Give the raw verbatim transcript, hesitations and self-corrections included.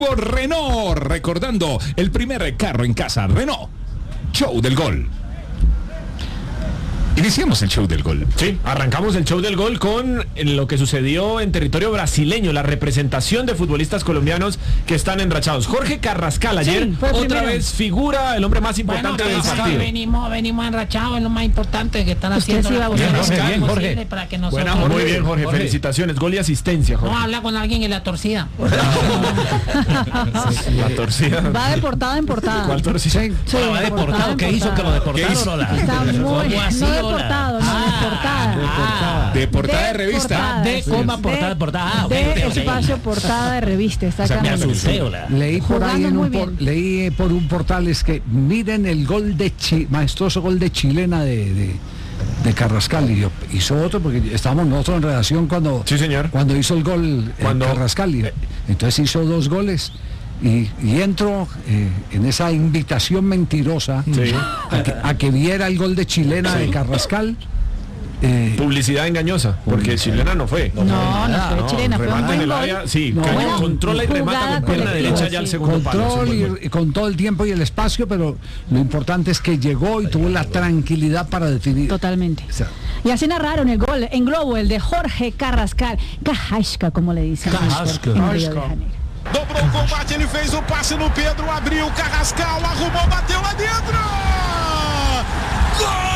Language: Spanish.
Renault, recordando el primer carro en casa, Renault. Show del gol. Iniciamos el show del gol. Sí, arrancamos el show del gol con lo que sucedió en territorio brasileño, la representación de futbolistas colombianos que están enrachados. Jorge Carrascal ayer, sí, otra primero. vez figura el hombre más importante bueno, del partido. Venimos, venimos enrachados, es lo más importante que están haciendo. Sí, la bien, Jorge, bien, Jorge. Para que nosotros... Buena, Jorge. Muy bien, Jorge, Jorge, felicitaciones, gol y asistencia, Jorge. No, habla con alguien en la torcida. La torcida. Va de portada en portada. ¿Cuál torcida? Sí, sí, bueno, va deportado, ¿qué hizo que lo deportaron? Está muy, no deportado, no deportada. Ah, de portada de revista. De coma portada de portada. Ah, de okay, okay. espacio portada de revista. Está o sea, acá. me asusté, hola. Leí por Jugando ahí en muy un por, bien. leí por un portal es que miren el gol de chi, maestoso gol de chilena de, de, de Carrascal, y yo, hizo otro porque estábamos nosotros en redacción cuando, sí, señor. cuando hizo el gol cuando... Carrascal, y, entonces hizo dos goles. Y, y entro eh, en esa invitación mentirosa, sí, a, que, a que viera el gol de chilena, sí, de Carrascal. Eh, Publicidad engañosa, porque chilena no fue. No, no, no fue no, chilena, fue remate un en el gol. área, sí, no, bueno, controla y remata con pierna derecha ya al segundo control palo. Y, y con todo el tiempo y el espacio, pero lo importante es que llegó y tuvo la tranquilidad para definir. Totalmente. O sea, y así narraron el gol en globo, el de Jorge Carrascal, Carrasca, como le dicen. Carrasca. En Río de Janeiro. Dobrou o combate, ele fez o passe no Pedro, abriu, Carrascal, arrumou, bateu lá dentro! Gol!